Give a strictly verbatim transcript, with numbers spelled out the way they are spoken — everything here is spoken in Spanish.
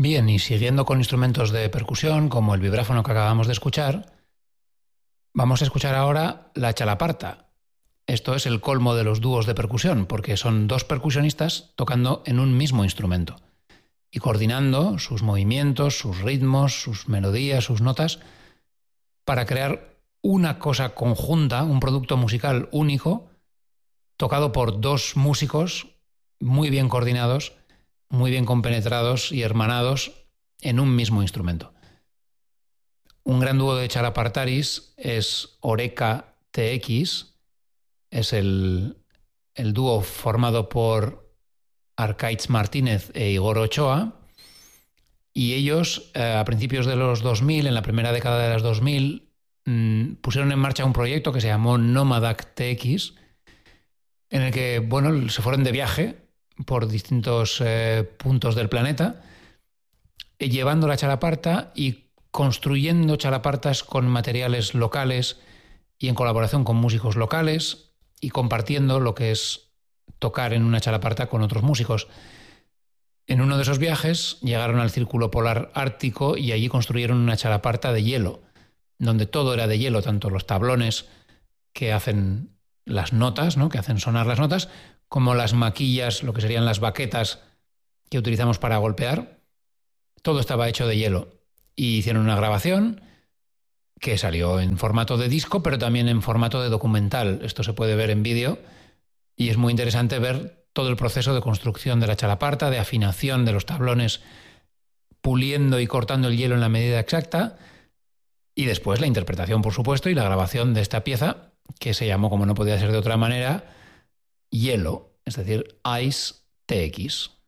Bien, y siguiendo con instrumentos de percusión, como el vibráfono que acabamos de escuchar, vamos a escuchar ahora la chalaparta. Esto es el colmo de los dúos de percusión, porque son dos percusionistas tocando en un mismo instrumento y coordinando sus movimientos, sus ritmos, sus melodías, sus notas, para crear una cosa conjunta, un producto musical único, tocado por dos músicos muy bien coordinados, muy bien compenetrados y hermanados en un mismo instrumento. Un gran dúo de chalapartaris es Oreca T X, es el, el dúo formado por Arkaitz Martínez e Igor Ochoa, y ellos eh, a principios de los dos mil, en la primera década de los dos mil, mmm, pusieron en marcha un proyecto que se llamó Nomadac T X, en el que bueno, se fueron de viaje por distintos eh, puntos del planeta, eh, llevando la chalaparta y construyendo chalapartas con materiales locales y en colaboración con músicos locales y compartiendo lo que es tocar en una chalaparta con otros músicos. En uno de esos viajes llegaron al Círculo Polar Ártico y allí construyeron una chalaparta de hielo, donde todo era de hielo, tanto los tablones que hacen las notas, ¿no?, que hacen sonar las notas, como las maquillas, lo que serían las baquetas que utilizamos para golpear. Todo estaba hecho de hielo. Y hicieron una grabación que salió en formato de disco, pero también en formato de documental. Esto se puede ver en vídeo y es muy interesante ver todo el proceso de construcción de la chalaparta, de afinación de los tablones, puliendo y cortando el hielo en la medida exacta, y después la interpretación, por supuesto, y la grabación de esta pieza, que se llamó, como no podía ser de otra manera, Hielo, es decir, Ice T X.